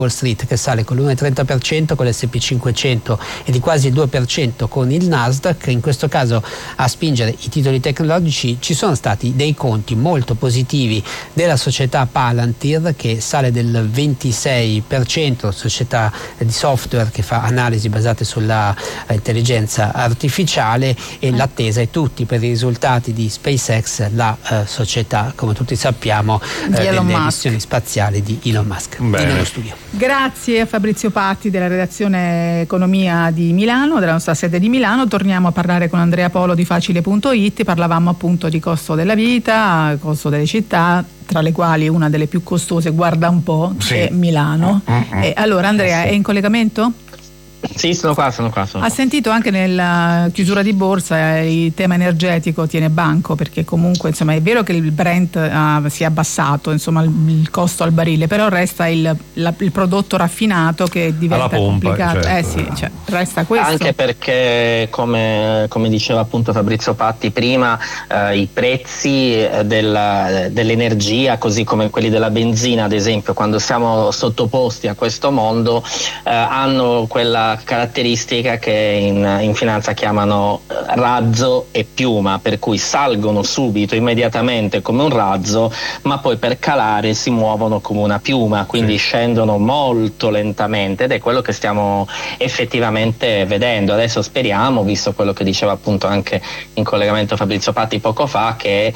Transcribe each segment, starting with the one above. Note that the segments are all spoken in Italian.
Wall Street, che sale con l'1,30% con l'S&P 500 e di quasi il 2% con il Nasdaq. In questo caso a spingere i titoli tecnologici ci sono stati dei conti molto positivi della società Palantir, che sale del 26%, società di software che fa analisi basate sulla intelligenza artificiale, e l'attesa è tutti per i risultati di SpaceX, la società, come tutti sappiamo, delle missioni spaziali di Elon Musk. Nello studio. Grazie a Fabrizio Patti della redazione Economia di Milano, della nostra sede di Milano. Torniamo a parlare con Andrea Polo di Facile.it. Parlavamo appunto di costo della vita, costo delle città, tra le quali una delle più costose, guarda un po', è Milano. Allora Andrea, è in collegamento? Sì, sono qua. Ha sentito anche nella chiusura di borsa il tema energetico tiene banco, perché comunque insomma è vero che il Brent si è abbassato, insomma il costo al barile, però resta il prodotto raffinato che diventa pompa, complicato. Certo. Resta questo. Anche perché come diceva appunto Fabrizio Patti prima, i prezzi dell'energia, così come quelli della benzina ad esempio, quando siamo sottoposti a questo mondo, hanno quella caratteristica che in finanza chiamano razzo e piuma, per cui salgono subito, immediatamente come un razzo, ma poi per calare si muovono come una piuma, quindi scendono molto lentamente, ed è quello che stiamo effettivamente vedendo. Adesso speriamo, visto quello che diceva appunto anche in collegamento Fabrizio Patti poco fa, che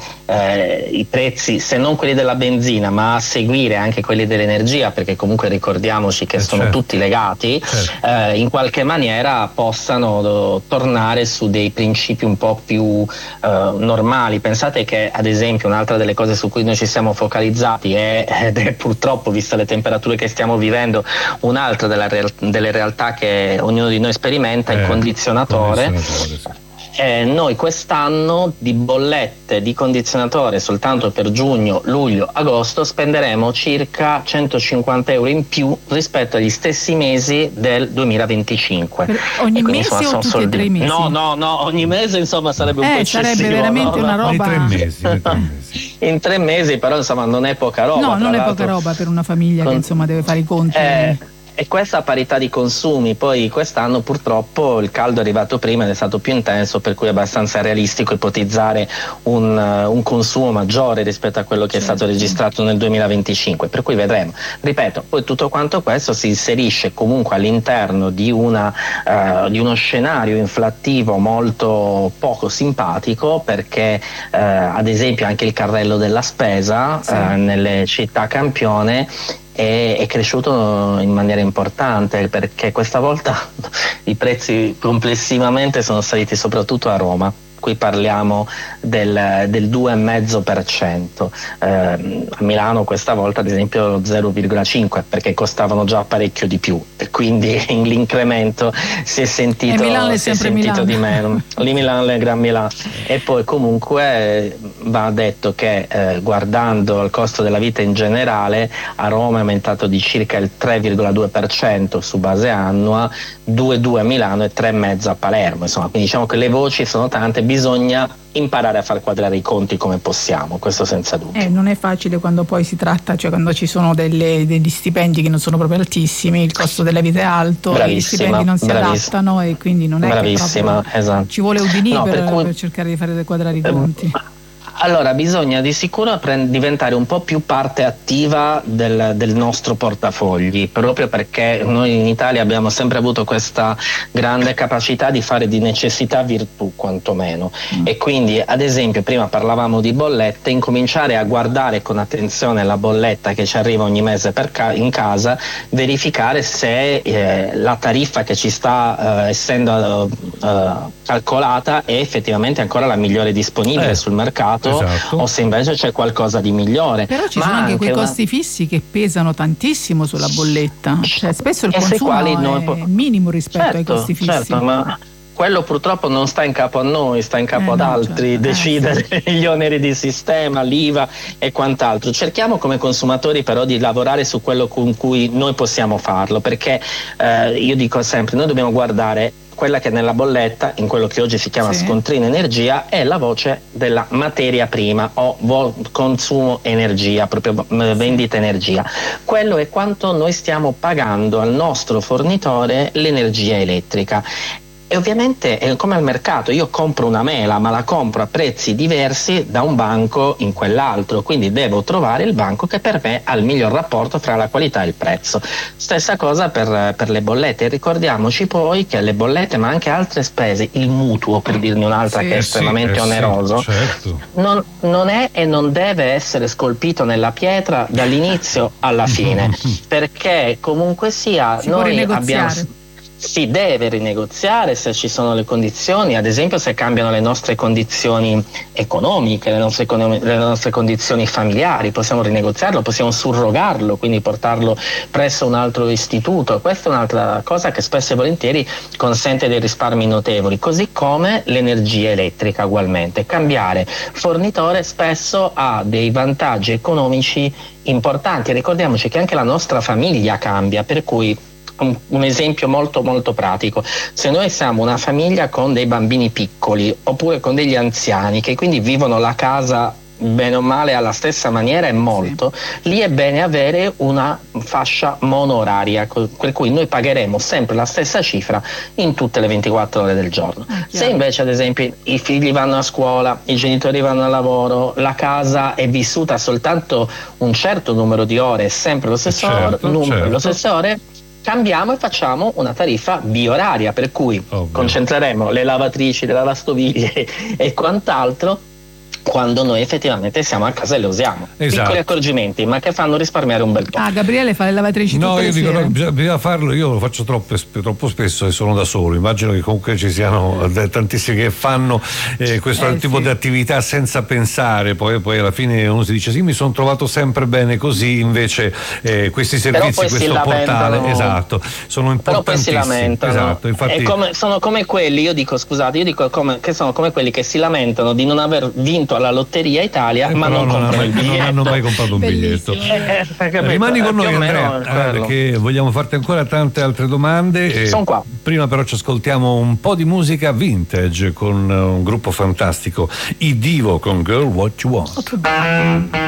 i prezzi, se non quelli della benzina, ma a seguire anche quelli dell'energia, perché comunque ricordiamoci che sono tutti legati, in qualche maniera possano tornare su dei principi un po' più normali. Pensate che ad esempio un'altra delle cose su cui noi ci siamo focalizzati ed è purtroppo, viste le temperature che stiamo vivendo, un'altra delle realtà che ognuno di noi sperimenta, il condizionatore. Noi quest'anno di bollette di condizionatore soltanto per giugno, luglio, agosto spenderemo circa 150 euro in più rispetto agli stessi mesi del 2025. Per ogni mese o tutti e 3 mesi? No, ogni mese insomma sarebbe un po' eccessivo. Sarebbe veramente una roba. In 3 mesi. In 3 mesi però insomma non è poca roba. No, non è poca roba per una famiglia che insomma deve fare i conti. E questa a parità di consumi. Poi quest'anno purtroppo il caldo è arrivato prima ed è stato più intenso, per cui è abbastanza realistico ipotizzare un consumo maggiore rispetto a quello che è stato registrato nel 2025, per cui vedremo. Ripeto, poi tutto quanto questo si inserisce comunque all'interno di uno scenario inflattivo molto poco simpatico, perché ad esempio anche il carrello della spesa nelle città campione è cresciuto in maniera importante, perché questa volta i prezzi complessivamente sono saliti soprattutto a Roma. Qui parliamo del 2,5%, a Milano questa volta ad esempio lo 0,5%, perché costavano già parecchio di più, e quindi l'incremento si è sentito di meno. Lì Milano è Gran Milano. E poi comunque va detto che guardando il costo della vita in generale, a Roma è aumentato di circa il 3,2% su base annua, 2,2 a Milano e 3,5 a Palermo, insomma, quindi diciamo che le voci sono tante, bisogna imparare a far quadrare i conti come possiamo, questo senza dubbio. Non è facile quando poi si tratta, cioè quando ci sono degli stipendi che non sono proprio altissimi, il costo della vita è alto, gli stipendi non si adattano, e quindi non è che proprio ci vuole Udinì per cercare di fare quadrare i conti. Allora bisogna di sicuro diventare un po' più parte attiva del nostro portafogli, proprio perché noi in Italia abbiamo sempre avuto questa grande capacità di fare di necessità virtù, quantomeno. E quindi ad esempio prima parlavamo di bollette, incominciare a guardare con attenzione la bolletta che ci arriva ogni mese in casa, verificare se la tariffa che ci sta essendo calcolata è effettivamente ancora la migliore disponibile sul mercato, o se invece c'è qualcosa di migliore. Però ci sono anche quei costi fissi che pesano tantissimo sulla bolletta, cioè spesso il consumo è minimo rispetto ai costi fissi. Certo, ma quello purtroppo non sta in capo a noi, sta in capo ad altri, decidere gli oneri di sistema, l'IVA e quant'altro. Cerchiamo come consumatori però di lavorare su quello con cui noi possiamo farlo, perché io dico sempre, noi dobbiamo guardare quella che nella bolletta, in quello che oggi si chiama scontrino energia, è la voce della materia prima o consumo energia, proprio vendita energia. Quello è quanto noi stiamo pagando al nostro fornitore l'energia elettrica. E ovviamente è come al mercato, io compro una mela ma la compro a prezzi diversi da un banco in quell'altro, quindi devo trovare il banco che per me ha il miglior rapporto fra la qualità e il prezzo. Stessa cosa per le bollette, ricordiamoci poi che le bollette ma anche altre spese, il mutuo per dirne un'altra che è estremamente oneroso, certo. non è e non deve essere scolpito nella pietra dall'inizio alla fine, perché comunque sia noi abbiamo... Si deve rinegoziare se ci sono le condizioni, ad esempio se cambiano le nostre condizioni economiche, le nostre condizioni familiari, possiamo rinegoziarlo, possiamo surrogarlo, quindi portarlo presso un altro istituto. Questa è un'altra cosa che spesso e volentieri consente dei risparmi notevoli, così come l'energia elettrica ugualmente. Cambiare fornitore spesso ha dei vantaggi economici importanti. Ricordiamoci che anche la nostra famiglia cambia, per cui un esempio molto molto pratico: se noi siamo una famiglia con dei bambini piccoli oppure con degli anziani che quindi vivono la casa bene o male alla stessa maniera e molto, lì è bene avere una fascia monooraria, per cui noi pagheremo sempre la stessa cifra in tutte le 24 ore del giorno. Se invece ad esempio i figli vanno a scuola, i genitori vanno al lavoro, la casa è vissuta soltanto un certo numero di ore, sempre lo stesso numero, le stesse ore, cambiamo e facciamo una tariffa bioraria, per cui concentreremo le lavatrici, le lavastoviglie e quant'altro quando noi effettivamente siamo a casa e le usiamo. Piccoli accorgimenti, ma che fanno risparmiare un bel po'. Gabriele fa le lavatrici tutte le sere. No, bisogna farlo, io lo faccio troppo spesso e sono da solo. Immagino che comunque ci siano tantissimi che fanno questo tipo di attività senza pensare, poi alla fine uno si dice sì, mi sono trovato sempre bene così, invece questi servizi, questo portale, sono importantissimi. Però poi si lamentano. Esatto, infatti sono come quelli, che sono come quelli che si lamentano di non aver vinto alla Lotteria Italia, ma non hanno mai comprato un biglietto. Rimani con noi, Andrea, perché vogliamo farti ancora tante altre domande. Sono qua. Prima però ci ascoltiamo un po' di musica vintage con un gruppo fantastico, i Divo, con Girl What You Want.